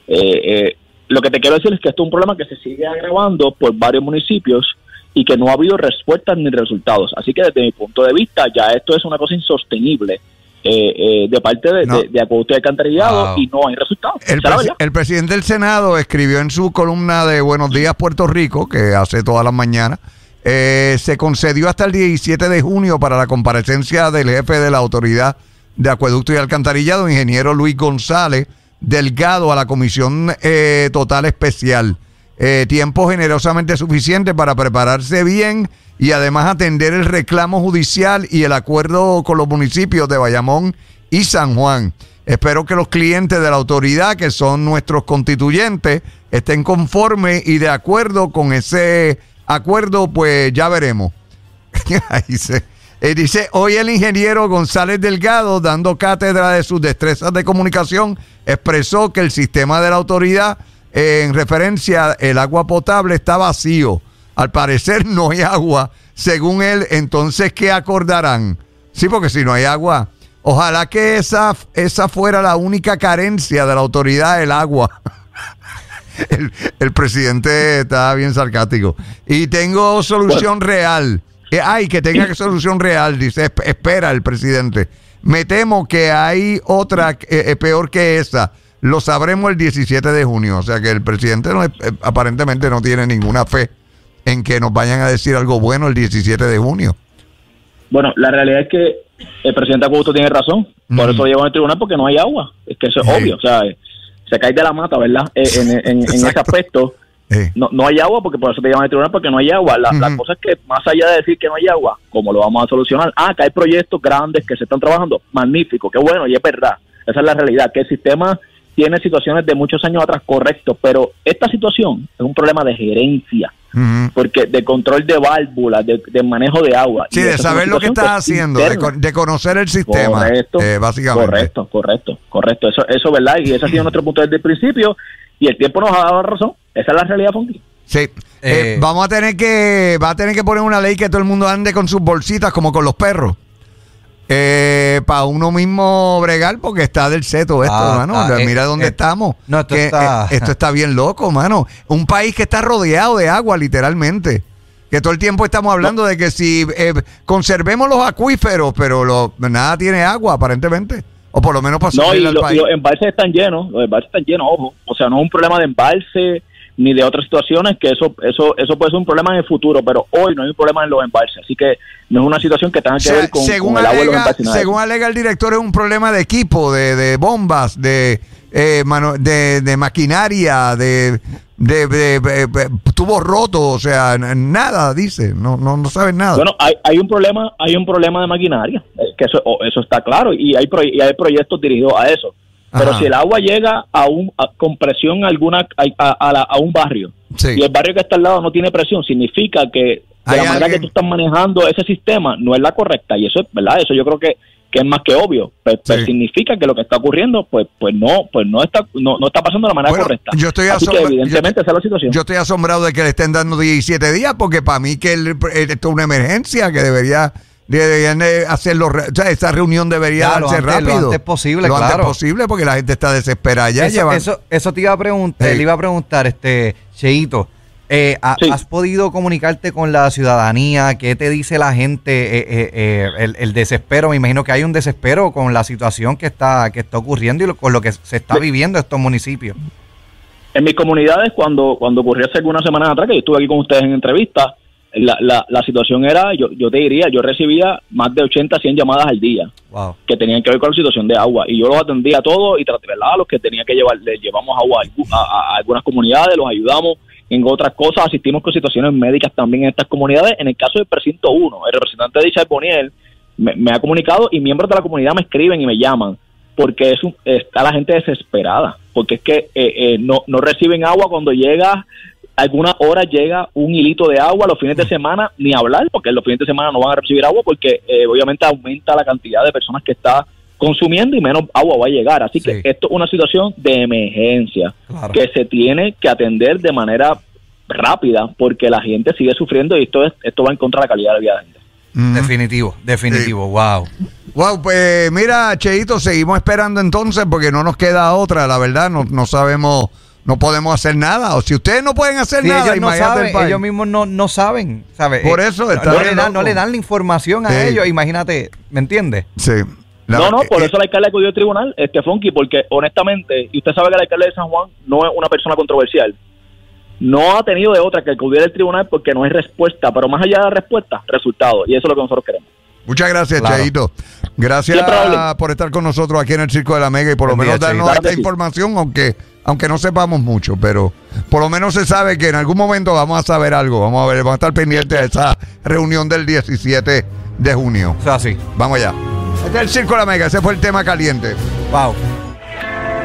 Lo que te quiero decir es que esto es un problema que se sigue agravando por varios municipios y que no ha habido respuestas ni resultados. Así que desde mi punto de vista ya esto es una cosa insostenible de parte de Acueducto y Alcantarillado, y no hay resultados. El presidente del Senado escribió en su columna de Buenos Días Puerto Rico, que hace todas las mañanas, se concedió hasta el 17 de junio para la comparecencia del jefe de la Autoridad de Acueducto y Alcantarillado, ingeniero Luis González Delgado, a la Comisión Total Especial. Tiempo generosamente suficiente para prepararse bien y además atender el reclamo judicial y el acuerdo con los municipios de Bayamón y San Juan. Espero que los clientes de la autoridad, que son nuestros constituyentes, estén conformes y de acuerdo con ese acuerdo, pues ya veremos. Ahí dice, hoy el ingeniero González Delgado, dando cátedra de sus destrezas de comunicación, expresó que el sistema de la autoridad, en referencia, el agua potable está vacío. Al parecer no hay agua, según él. Entonces, ¿qué acordarán? Sí, porque si no hay agua, ojalá que esa fuera la única carencia de la autoridad, el agua. El presidente está bien sarcástico. Y tengo solución real. Que tenga solución real, dice, espera el presidente. Me temo que hay otra peor que esa. Lo sabremos el 17 de junio. O sea que el presidente aparentemente no tiene ninguna fe en que nos vayan a decir algo bueno el 17 de junio. Bueno, la realidad es que el presidente Acueducto tiene razón. Por eso lo llevan al tribunal, porque no hay agua. Es que eso es obvio. O sea, se cae de la mata, ¿verdad? En ese aspecto. No hay agua, porque por eso te llevan al tribunal, porque no hay agua. La cosa es que, más allá de decir que no hay agua, ¿cómo lo vamos a solucionar? Que hay proyectos grandes que se están trabajando. Magnífico, qué bueno, y es verdad. Esa es la realidad, que el sistema tiene situaciones de muchos años atrás, correcto, pero esta situación es un problema de gerencia, porque de control de válvulas, de manejo de agua. Sí, de saber lo que estás haciendo, de conocer el sistema, correcto, básicamente. Correcto. Eso, ¿verdad? Y ese ha sido nuestro punto desde el principio, y el tiempo nos ha dado razón. Esa es la realidad, Fonky. Sí. Va a tener que poner una ley que todo el mundo ande con sus bolsitas, como con los perros. Para uno mismo bregar, porque está del seto esto, mano. Mira dónde estamos. No, esto está bien loco, mano. Un país que está rodeado de agua, literalmente. Que todo el tiempo estamos hablando de que si conservemos los acuíferos, pero nada tiene agua, aparentemente. O por lo menos para subirle al país. Los embalses están llenos, ojo. O sea, no es un problema de embalse ni de otras situaciones, que eso puede ser un problema en el futuro, pero hoy no hay un problema en los embalses, así que no es una situación que tenga que ver con el agua de los embalses. Según alega el director, es un problema de equipo, de bombas, de maquinaria, de tubos rotos, o sea, nada, dice, no saben nada. Bueno, hay un problema de maquinaria, que eso está claro, y hay proyectos dirigidos a eso. Pero si el agua llega con presión alguna a un barrio, y el barrio que está al lado no tiene presión, significa que de la manera que tú estás manejando ese sistema no es la correcta, y eso es verdad, eso yo creo que es más que obvio, pues significa que lo que está ocurriendo pues no está pasando de la manera correcta. Así que evidentemente esa es la situación. Yo estoy asombrado de que le estén dando 17 días, porque para mí que esto es una emergencia que deberían hacerlo, o sea, esa reunión debería darse rápido. Lo antes posible, antes posible, porque la gente está desesperada. Eso te iba a preguntar, le iba a preguntar, Cheito, ¿has podido comunicarte con la ciudadanía? ¿Qué te dice la gente? El desespero, me imagino que hay un desespero con la situación que está ocurriendo y con lo que se está viviendo en estos municipios. En mis comunidades, cuando ocurrió hace algunas semanas atrás, que yo estuve aquí con ustedes en entrevista, la situación era, yo te diría, yo recibía más de 80, 100 llamadas al día, que tenían que ver con la situación de agua, y yo los atendía a todos y traté, ¿verdad? A los que tenía que llevar, les llevamos agua a algunas comunidades, los ayudamos en otras cosas, asistimos con situaciones médicas también en estas comunidades. En el caso del precinto 1, el representante de Isabel Boniel me ha comunicado, y miembros de la comunidad me escriben y me llaman, porque está la gente desesperada, porque es que no reciben agua. Cuando llega algunas horas llega un hilito de agua, los fines de semana ni hablar, porque los fines de semana no van a recibir agua, porque obviamente aumenta la cantidad de personas que está consumiendo y menos agua va a llegar. Así que esto es una situación de emergencia, que se tiene que atender de manera rápida, porque la gente sigue sufriendo, y esto va en contra de la calidad de vida de la gente. Definitivo, Sí. wow. Wow, pues mira, Cheito, seguimos esperando entonces porque no nos queda otra, la verdad, no sabemos, no podemos hacer nada. O si ustedes no pueden hacer Si nada, ellos no imagínate el saben, país. ellos mismos no saben, ¿sabes? Por eso está no, bien loco. no le dan la información a Sí. ellos, imagínate, ¿me entiendes? Sí. Por eso el alcalde acudió al tribunal, Funky, porque honestamente, y usted sabe que el alcalde de San Juan no es una persona controversial, no ha tenido de otra que acudir al tribunal porque no hay respuesta, pero más allá de la respuesta, resultado, y eso es lo que nosotros queremos. Muchas gracias, Claro. Cheito. Gracias por estar con nosotros aquí en el Circo de la Mega y por lo Buen menos día, darnos Cheito. esta información, aunque no sepamos mucho, pero por lo menos se sabe que en algún momento vamos a saber algo. Vamos a estar pendientes de esa reunión del 17 de junio. O sea, sí. Vamos allá. Este es el Circo de la Mega, ese fue el tema caliente. Wow.